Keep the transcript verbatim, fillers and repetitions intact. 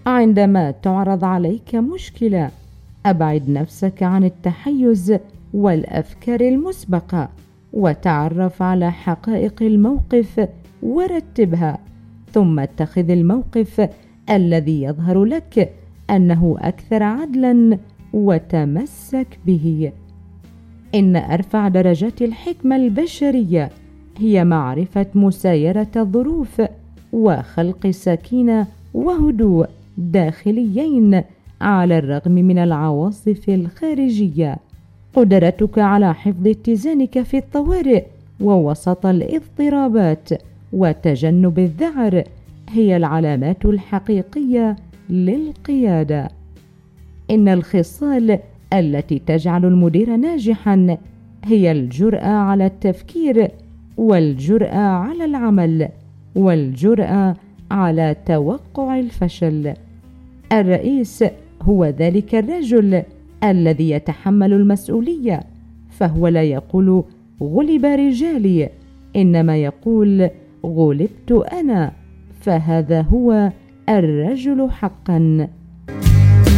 عندما تعرض عليك مشكلة، أبعد نفسك عن التحيز والأفكار المسبقة، وتعرف على حقائق الموقف ورتبها، ثم اتخذ الموقف الذي يظهر لك أنه أكثر عدلا وتمسك به. إن أرفع درجات الحكمة البشرية هي معرفة مسايرة الظروف وخلق سكينة وهدوء داخليين على الرغم من العواصف الخارجية. قدرتك على حفظ اتزانك في الطوارئ ووسط الاضطرابات وتجنب الذعر هي العلامات الحقيقية للقيادة. إن الخصال التي تجعل المدير ناجحا هي الجرأة على التفكير، والجرأة على العمل، والجرأة على توقع الفشل. الرئيس هو ذلك الرجل الذي يتحمل المسؤولية، فهو لا يقول غلب رجالي، إنما يقول غلبت أنا، فهذا هو الرجل حقا.